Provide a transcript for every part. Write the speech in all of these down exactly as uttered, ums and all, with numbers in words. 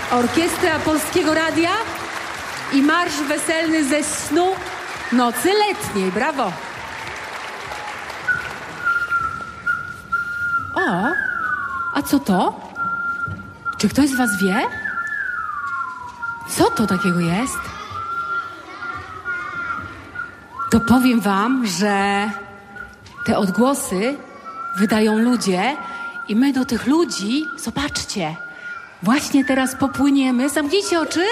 Orkiestra Polskiego Radia i marsz weselny ze snu nocy letniej. Brawo! O, a co to? Czy ktoś z was wie? Co to takiego jest? To powiem wam, że te odgłosy wydają ludzie i my do tych ludzi, zobaczcie, właśnie teraz popłyniemy. Zamknijcie oczy.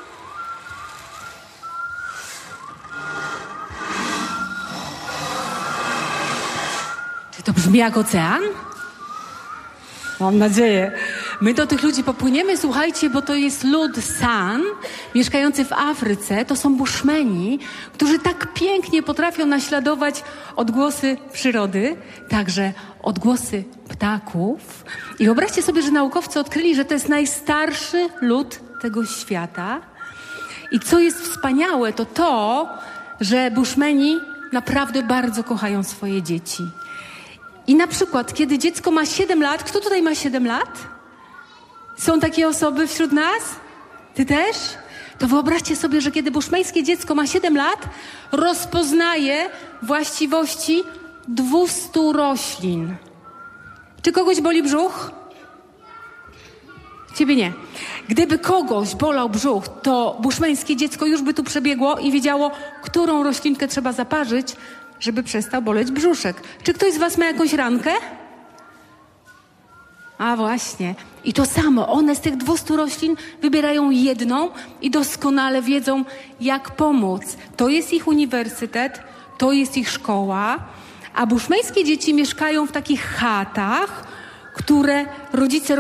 Czy to brzmi jak ocean? Mam nadzieję. My do tych ludzi popłyniemy, słuchajcie, bo to jest lud San, mieszkający w Afryce. To są bushmeni, którzy tak pięknie potrafią naśladować odgłosy przyrody, także odgłosy ptaków. I wyobraźcie sobie, że naukowcy odkryli, że to jest najstarszy lud tego świata. I co jest wspaniałe, to to, że bushmeni naprawdę bardzo kochają swoje dzieci. I na przykład, kiedy dziecko ma siedem lat, kto tutaj ma siedem lat? Są takie osoby wśród nas? Ty też? To wyobraźcie sobie, że kiedy bushmeńskie dziecko ma siedem lat, rozpoznaje właściwości dwustu roślin. Czy kogoś boli brzuch? Ciebie nie. Gdyby kogoś bolał brzuch, to bushmeńskie dziecko już by tu przebiegło i wiedziało, którą roślinkę trzeba zaparzyć, żeby przestał boleć brzuszek. Czy ktoś z was ma jakąś rankę? A właśnie. I to samo. One z tych dwustu roślin wybierają jedną i doskonale wiedzą, jak pomóc. To jest ich uniwersytet, to jest ich szkoła, a bushmeńskie dzieci mieszkają w takich chatach, które rodzice